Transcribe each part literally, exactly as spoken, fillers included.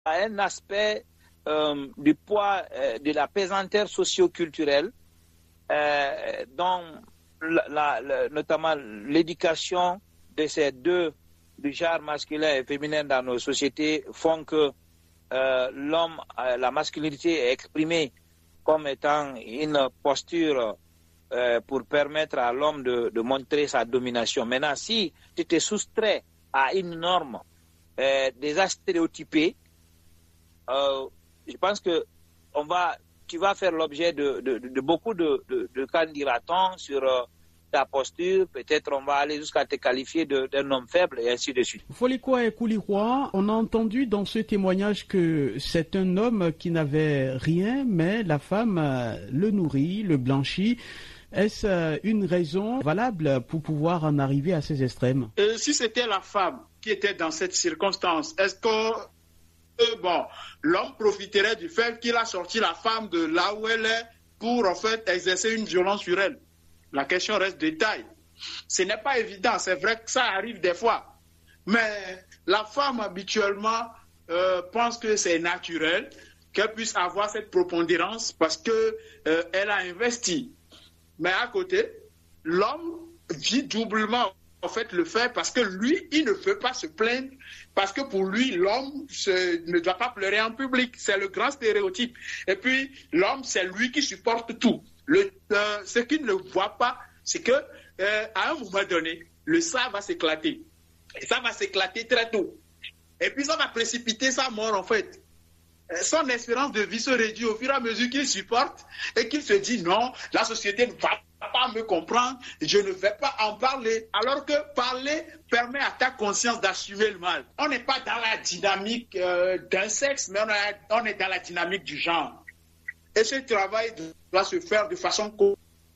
un aspect euh, du poids euh, de la pesanteur socio-culturelle, euh, dont la, la, la, notamment l'éducation de ces deux, du genre masculin et féminin dans nos sociétés, font que euh, l'homme, euh, la masculinité est exprimée comme étant une posture euh, pour permettre à l'homme de, de montrer sa domination. Maintenant, si tu te soustrais à une norme euh, déjà stéréotypée, euh, je pense que on va, tu vas faire l'objet de, de, de beaucoup de, de, de candidatons sur euh, ta posture. Peut-être on va aller jusqu'à te qualifier d'un homme faible et ainsi de suite. Folikwa Kouliroy, on a entendu dans ce témoignage que c'est un homme qui n'avait rien, mais la femme le nourrit, le blanchit. Est-ce une raison valable pour pouvoir en arriver à ces extrêmes? euh, Si c'était la femme qui était dans cette circonstance, est-ce que euh, bon, l'homme profiterait du fait qu'il a sorti la femme de là où elle est pour en fait exercer une violence sur elle? La question reste détail. Ce n'est pas évident, c'est vrai que ça arrive des fois. Mais la femme habituellement euh, pense que c'est naturel qu'elle puisse avoir cette prépondérance parce qu'elle euh, a investi. Mais à côté, l'homme vit doublement en fait le fait parce que lui, il ne peut pas se plaindre parce que pour lui, l'homme ne doit pas pleurer en public. C'est le grand stéréotype. Et puis, l'homme, c'est lui qui supporte tout. Le, euh, ce qu'il ne voit pas, c'est que euh, à un moment donné, le sang va s'éclater. Et ça va s'éclater très tôt. Et puis, ça va précipiter sa mort en fait. Son espérance de vie se réduit au fur et à mesure qu'il supporte et qu'il se dit non, la société ne va pas me comprendre, je ne vais pas en parler. Alors que parler permet à ta conscience d'assumer le mal. On n'est pas dans la dynamique euh, d'un sexe, mais on, a, on est dans la dynamique du genre. Et ce travail doit se faire de façon concrète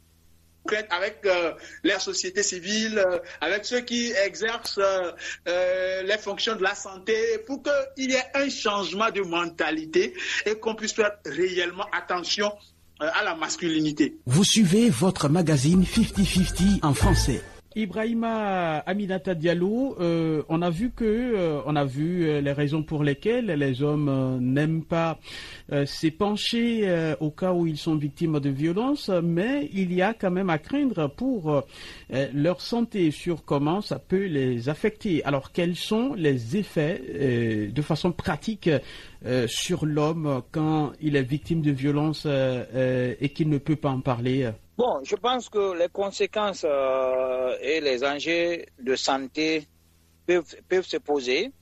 avec euh, la société civile, euh, avec ceux qui exercent euh, euh, les fonctions de la santé, pour qu'il y ait un changement de mentalité et qu'on puisse faire réellement attention euh, à la masculinité. Vous suivez votre magazine cinquante cinquante en français. Ibrahima Aminata Diallo, euh, on a vu que, euh, on a vu euh, les raisons pour lesquelles les hommes euh, n'aiment pas euh, s'épancher euh, au cas où ils sont victimes de violences, mais il y a quand même à craindre pour euh, leur santé, sur comment ça peut les affecter. Alors, quels sont les effets euh, de façon pratique euh, sur l'homme quand il est victime de violences euh, euh, et qu'il ne peut pas en parler? Bon, je pense que les conséquences euh, et les enjeux de santé peuvent, peuvent se poser.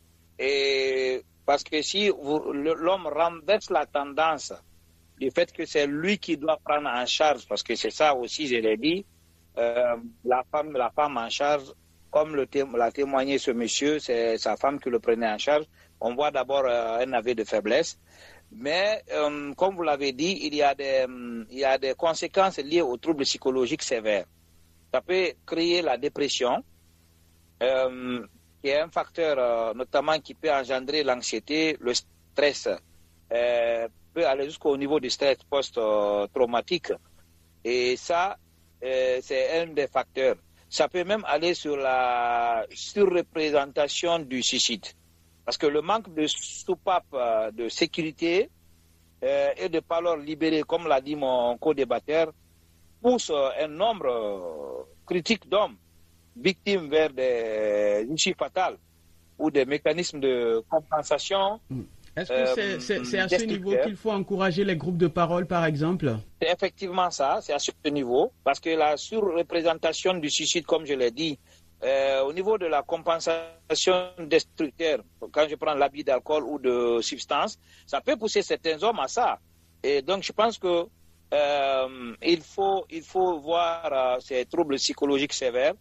Et parce que si l'homme renverse la tendance du fait que c'est lui qui doit prendre en charge, parce que c'est ça aussi, je l'ai dit, euh, la femme, la femme en charge, comme le té l'a témoigné ce monsieur, c'est sa femme qui le prenait en charge. On voit d'abord euh, un aveu de faiblesse. Mais, euh, comme vous l'avez dit, il y a des, il y a des conséquences liées aux troubles psychologiques sévères. Ça peut créer la dépression, euh, qui est un facteur euh, notamment qui peut engendrer l'anxiété, le stress, euh, peut aller jusqu'au niveau du stress post-traumatique. Et ça, euh, c'est un des facteurs. Ça peut même aller sur la surreprésentation du suicide. Parce que le manque de soupape de sécurité euh, et de parole libérée, comme l'a dit mon co-débatteur, pousse un nombre euh, critique d'hommes victimes vers des issues fatales ou des mécanismes de compensation. Est-ce que c'est euh, à ce niveau qu'il faut encourager les groupes de parole, par exemple? C'est effectivement ça, c'est à ce niveau, parce que la surreprésentation du suicide, comme je l'ai dit, Euh, au niveau de la compensation destructeur, quand je prends l'abus d'alcool ou de substances, ça peut pousser certains hommes à ça. Et donc, je pense que euh, il faut il faut voir euh, ces troubles psychologiques sévères.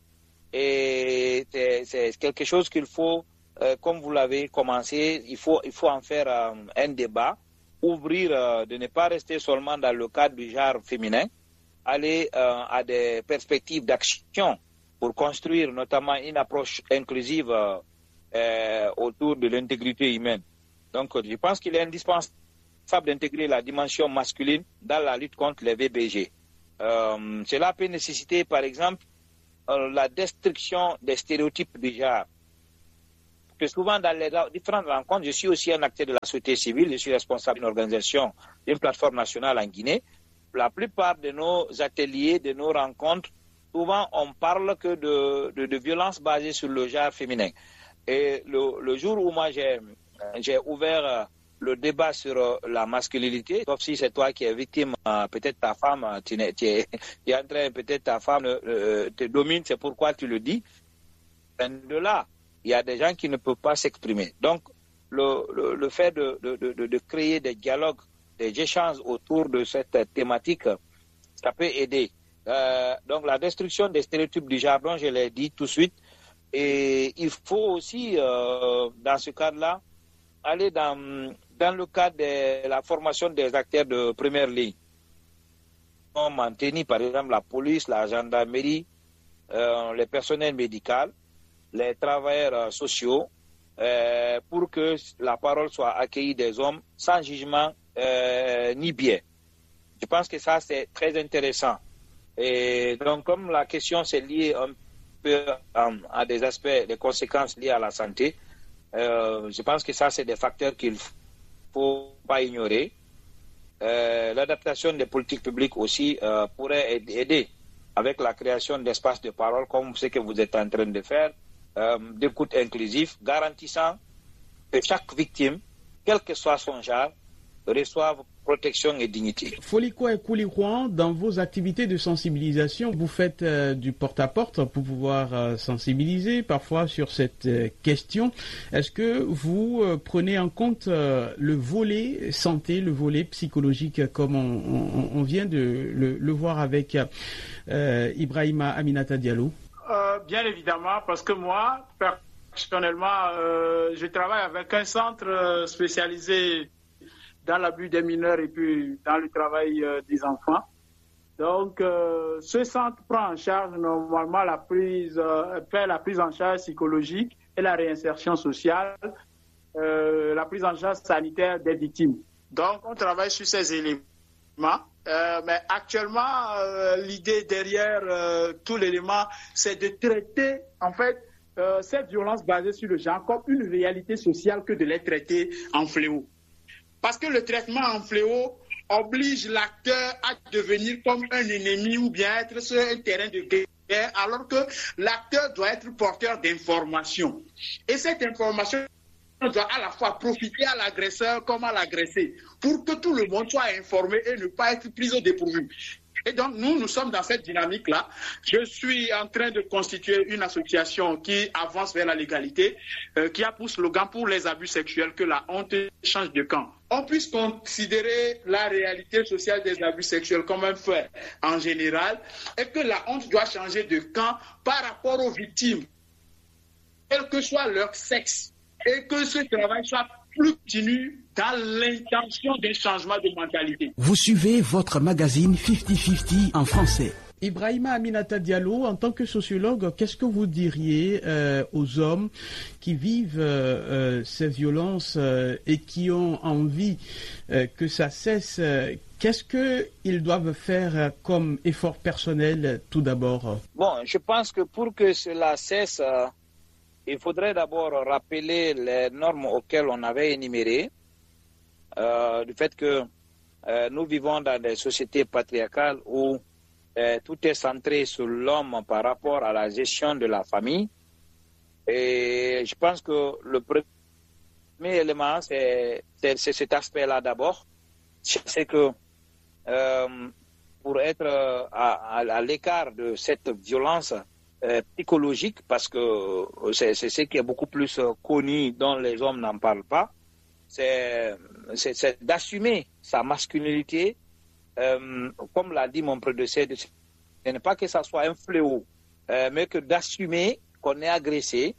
Et c'est quelque chose qu'il faut, euh, comme vous l'avez commencé, il faut il faut en faire euh, un débat, ouvrir, euh, de ne pas rester seulement dans le cadre du genre féminin, aller euh, à des perspectives d'action pour construire notamment une approche inclusive euh, autour de l'intégrité humaine. Donc, je pense qu'il est indispensable d'intégrer la dimension masculine dans la lutte contre les V B G. Euh, cela peut nécessiter, par exemple, euh, la destruction des stéréotypes du genre. que souvent dans les différentes rencontres, je suis aussi un acteur de la société civile, je suis responsable d'une organisation, d'une plateforme nationale en Guinée. La plupart de nos ateliers, de nos rencontres, souvent on parle que de, de, de violences basées sur le genre féminin. Et le, le jour où moi j'ai, j'ai ouvert le débat sur la masculinité, sauf si c'est toi qui es victime, peut-être ta femme, tu es, tu es, tu es en train, peut-être ta femme euh, te domine, c'est pourquoi tu le dis. Et de là, il y a des gens qui ne peuvent pas s'exprimer. Donc, le, le, le fait de, de, de, de créer des dialogues, des échanges autour de cette thématique, ça peut aider. Euh, donc, la destruction des stéréotypes du genre, je l'ai dit tout de suite, et il faut aussi, euh, dans ce cadre-là, aller dans, dans le cadre de la formation des acteurs de première ligne. On maintenir, par exemple, la police, la gendarmerie, euh, les personnels médicaux, les travailleurs sociaux, euh, pour que la parole soit accueillie des hommes sans jugement euh, ni biais. Je pense que ça, c'est très intéressant. Et donc, comme la question c'est liée un peu à, à des aspects, des conséquences liées à la santé, euh, je pense que ça, c'est des facteurs qu'il ne faut pas ignorer. Euh, l'adaptation des politiques publiques aussi euh, pourrait aider avec la création d'espaces de parole, comme ce que vous êtes en train de faire, euh, d'écoute inclusif, garantissant que chaque victime, quel que soit son genre, reçoive protection et dignité. Folikwa et Koulikouan, dans vos activités de sensibilisation, vous faites euh, du porte-à-porte pour pouvoir euh, sensibiliser parfois sur cette euh, question. Est-ce que vous euh, prenez en compte euh, le volet santé, le volet psychologique, comme on, on, on vient de le, le voir avec euh, Ibrahima Aminata Diallo? euh, Bien évidemment, parce que moi, personnellement, euh, je travaille avec un centre spécialisé dans l'abus des mineurs et puis dans le travail euh, des enfants. Donc, euh, ce centre prend en charge normalement la prise, euh, fait la prise en charge psychologique et la réinsertion sociale, euh, la prise en charge sanitaire des victimes. Donc, on travaille sur ces éléments. Euh, mais actuellement, euh, l'idée derrière euh, tout l'élément, c'est de traiter, en fait, euh, cette violence basée sur le genre comme une réalité sociale que de les traiter en fléau. Parce que le traitement en fléau oblige l'acteur à devenir comme un ennemi ou bien être sur un terrain de guerre, alors que l'acteur doit être porteur d'informations. Et cette information doit à la fois profiter à l'agresseur comme à l'agressé, pour que tout le monde soit informé et ne pas être pris au dépourvu. Et donc, nous, nous sommes dans cette dynamique-là. Je suis en train de constituer une association qui avance vers la légalité, euh, qui a pour slogan pour les abus sexuels que la honte change de camp. On puisse considérer la réalité sociale des abus sexuels comme un fait en général et que la honte doit changer de camp par rapport aux victimes, quel que soit leur sexe, et que ce travail soit plus continu dans l'intention d'un changement de mentalité. Vous suivez votre magazine cinquante cinquante en français. Ibrahima Aminata Diallo, en tant que sociologue, qu'est-ce que vous diriez euh, aux hommes qui vivent euh, euh, ces violences euh, et qui ont envie euh, que ça cesse? Qu'est-ce qu'ils doivent faire comme effort personnel tout d'abord? Bon, je pense que pour que cela cesse, euh, il faudrait d'abord rappeler les normes auxquelles on avait énuméré, euh, du fait que euh, nous vivons dans des sociétés patriarcales où euh, tout est centré sur l'homme par rapport à la gestion de la famille. Et je pense que le premier élément, c'est, c'est, c'est cet aspect-là d'abord. C'est que euh, pour être à, à, à l'écart de cette violence Euh, psychologique, parce que c'est, c'est ce qui est beaucoup plus euh, connu, dont les hommes n'en parlent pas, c'est, c'est, c'est d'assumer sa masculinité, euh, comme l'a dit mon prédécesseur, ce n'est pas que ça soit un fléau, euh, mais que d'assumer qu'on est agressé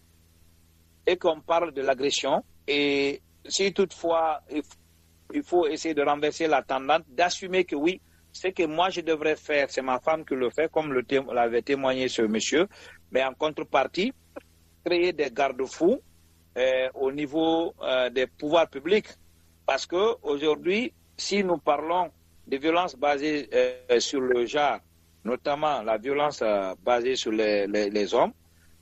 et qu'on parle de l'agression. Et si toutefois il faut, il faut essayer de renverser la tendance, d'assumer que oui, ce que moi je devrais faire, c'est ma femme qui le fait, comme le té- l'avait témoigné ce monsieur, mais en contrepartie, créer des garde-fous euh, au niveau euh, des pouvoirs publics. Parce qu'aujourd'hui, si nous parlons de violences basées euh, sur le genre, notamment la violence euh, basée sur les, les, les hommes,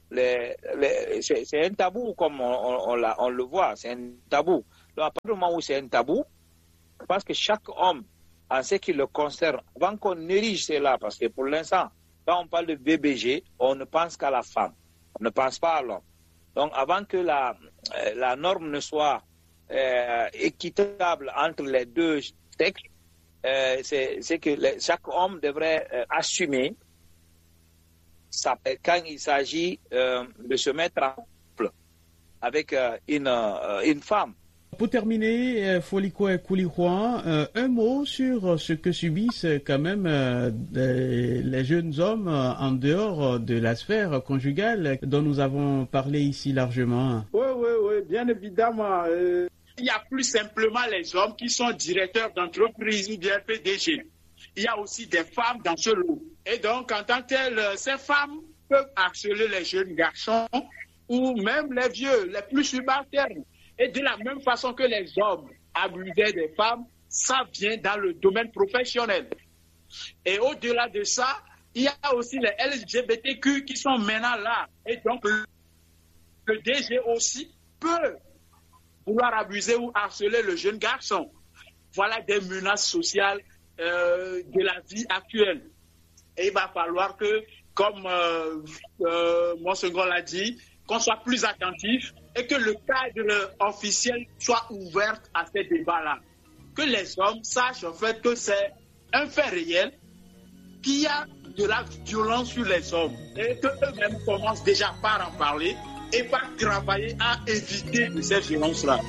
les, les, c'est, c'est un tabou comme on, on, on, la, on le voit, c'est un tabou. Donc à partir du moment où c'est un tabou, parce que chaque homme, en ce qui le concerne, avant qu'on érige cela, parce que pour l'instant, quand on parle de V B G, on ne pense qu'à la femme, on ne pense pas à l'homme. Donc avant que la, la norme ne soit euh, équitable entre les deux textes, euh, c'est, c'est que les, chaque homme devrait euh, assumer ça, quand il s'agit euh, de se mettre en couple avec euh, une, euh, une femme. Pour terminer, Folikwe Koulijuan, euh, un mot sur ce que subissent quand même euh, des, les jeunes hommes euh, en dehors de la sphère conjugale dont nous avons parlé ici largement. Oui, oui, oui, bien évidemment. Euh, il y a plus simplement les hommes qui sont directeurs d'entreprise ou bien P D G. Il y a aussi des femmes dans ce lot. Et donc, en tant que telles, ces femmes peuvent harceler les jeunes garçons ou même les vieux, les plus subalternes. Et de la même façon que les hommes abusaient des femmes, ça vient dans le domaine professionnel. Et au-delà de ça, il y a aussi les L G B T Q qui sont maintenant là. Et donc, le D G aussi peut vouloir abuser ou harceler le jeune garçon. Voilà des menaces sociales euh, de la vie actuelle. Et il va falloir que, comme euh, euh, mon second l'a dit, qu'on soit plus attentif et que le cadre officiel soit ouvert à ces débats-là. Que les hommes sachent en fait que c'est un fait réel, qu'il y a de la violence sur les hommes et qu'eux-mêmes commencent déjà par en parler et par travailler à éviter de ces violences-là.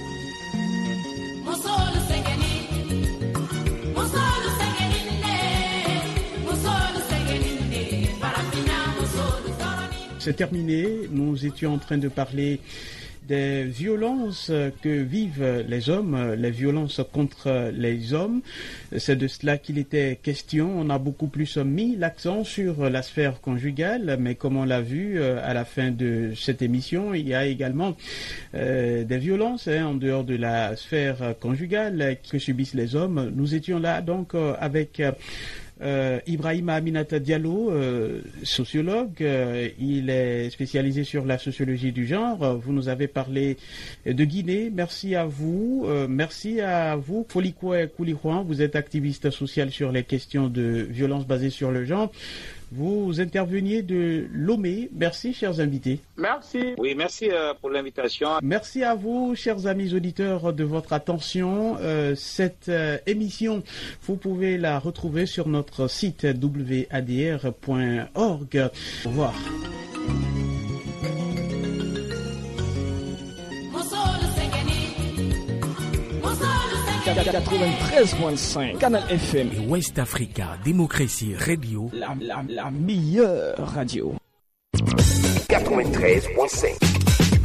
C'est terminé, nous étions en train de parler des violences que vivent les hommes, les violences contre les hommes. C'est de cela qu'il était question. On a beaucoup plus mis l'accent sur la sphère conjugale, mais comme on l'a vu à la fin de cette émission, il y a également euh, des violences hein, en dehors de la sphère conjugale que subissent les hommes. Nous étions là donc euh, avec... Euh, Euh, Ibrahima Aminata Diallo, euh, sociologue, euh, il est spécialisé sur la sociologie du genre. Vous nous avez parlé de Guinée. Merci à vous. Euh, merci à vous. Folikwe Koulijuan, vous êtes activiste social sur les questions de violence basées sur le genre. Vous interveniez de Lomé. Merci, chers invités. Merci. Oui, merci euh, pour l'invitation. Merci à vous, chers amis auditeurs, de votre attention. Euh, cette euh, émission, vous pouvez la retrouver sur notre site w a d r point org. Au revoir. quatre-vingt-treize point cinq Canal F M et West Africa Démocratie Radio, la, la, la meilleure radio. quatre-vingt-treize point cinq